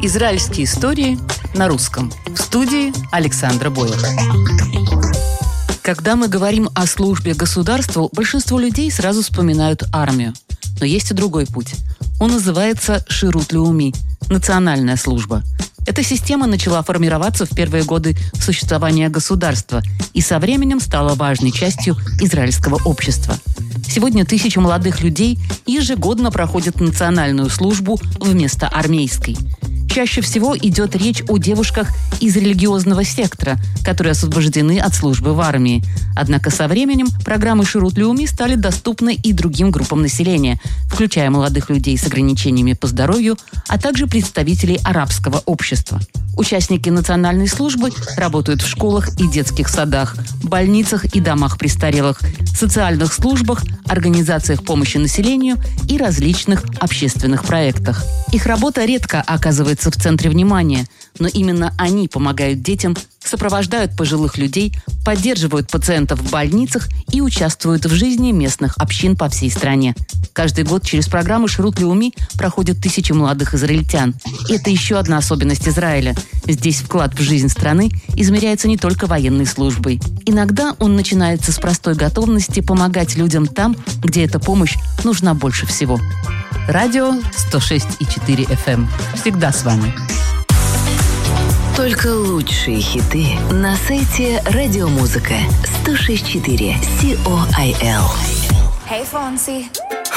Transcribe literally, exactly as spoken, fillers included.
Израильские истории на русском. В студии Александра Боева. Когда мы говорим о службе государству, большинство людей сразу вспоминают армию. Но есть и другой путь. Он называется Ширут Леуми – национальная служба. Эта система начала формироваться в первые годы существования государства и со временем стала важной частью израильского общества. Сегодня тысячи молодых людей ежегодно проходят национальную службу вместо армейской. Чаще всего идет речь о девушках из религиозного сектора, которые освобождены от службы в армии. Однако со временем программы Ширут Леуми стали доступны и другим группам населения, включая молодых людей с ограничениями по здоровью, а также представителей арабского общества. Участники национальной службы работают в школах и детских садах, больницах и домах престарелых, социальных службах, организациях помощи населению и различных общественных проектах. Их работа редко оказывается в центре внимания, но именно они помогают детям, сопровождают пожилых людей, поддерживают пациентов в больницах и участвуют в жизни местных общин по всей стране. Каждый год через программу Ширут Леуми проходят тысячи молодых израильтян. И это еще одна особенность Израиля. Здесь вклад в жизнь страны измеряется не только военной службой. Иногда он начинается с простой готовности помогать людям там, где эта помощь нужна больше всего. Радио сто шесть и четыре эф эм. Всегда с вами. Только лучшие хиты на сайте Радиомузыка сто шесть и четыре си о ай эл. Hey Fonzie.